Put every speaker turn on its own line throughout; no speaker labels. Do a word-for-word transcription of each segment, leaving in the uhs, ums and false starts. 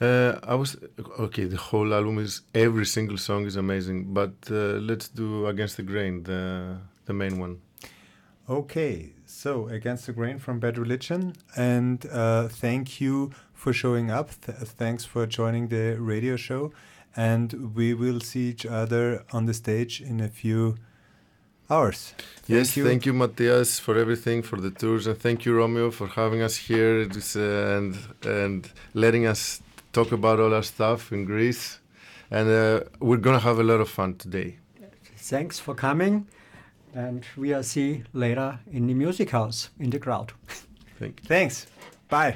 Uh, I was okay. The whole album is every single song is amazing, but uh, let's do Against the Grain, the the main one.
Okay, so Against the Grain from Bad Religion, and uh, thank you for showing up. Th thanks for joining the radio show, and we will see each other on the stage in a few hours.
Thank yes, you. Thank you, Matthias, for everything, for the tours, and thank you, Romeo, for having us here uh, and and letting us talk about all our stuff in Greece. And uh, we're gonna have a lot of fun today.
Thanks for coming. And we'll see later in the music house, in the crowd.
Thank you. Thanks. Bye.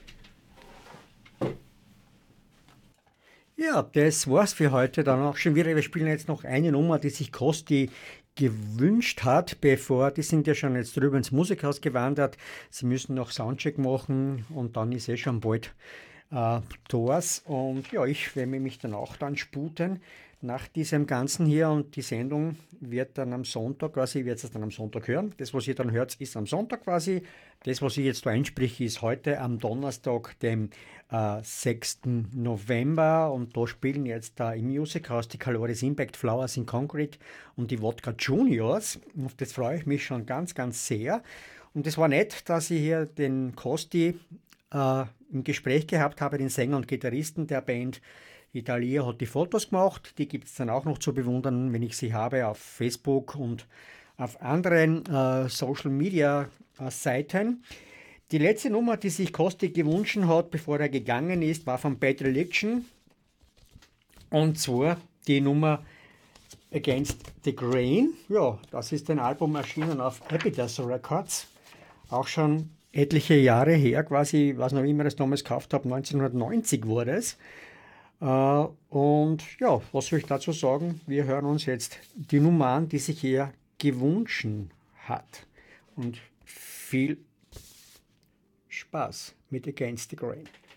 Ja, das war's für heute dann auch schon wieder. Wir spielen jetzt noch eine Nummer, die sich Kosti gewünscht hat, bevor, die sind ja schon jetzt drüber ins Musikhaus gewandert. Sie müssen noch Soundcheck machen und dann ist eh schon bald äh, Tors. Und ja, ich werde mich dann auch dann sputen nach diesem Ganzen hier, und die Sendung wird dann am Sonntag quasi, ihr werdet es dann am Sonntag hören. Das, was ihr dann hört, ist am Sonntag quasi. Das, was ich jetzt da einspreche, ist heute am Donnerstag, dem äh, sechsten November, und da spielen jetzt da im Music House die Caloris Impact, Flowers in Concrete und die Wodka Juniors. Auf das freue ich mich schon ganz, ganz sehr. Und es war nett, dass ich hier den Kosti äh, im Gespräch gehabt habe, den Sänger und Gitarristen der Band. Italia hat die Fotos gemacht, die gibt es dann auch noch zu bewundern, wenn ich sie habe, auf Facebook und auf anderen äh, Social Media äh, Seiten. Die letzte Nummer, die sich Kosti gewünscht hat, bevor er gegangen ist, war von Bad Religion, und zwar die Nummer Against the Grain. Ja, das ist ein Album erschienen auf Epitaph Records, auch schon etliche Jahre her, quasi, ich weiß noch, wie ich mir das damals gekauft habe, neunzehnhundertneunzig war das. Uh, und ja, was soll ich dazu sagen? Wir hören uns jetzt die Nummer an, die sich er gewünscht hat. Und viel Spaß mit Against the Grain.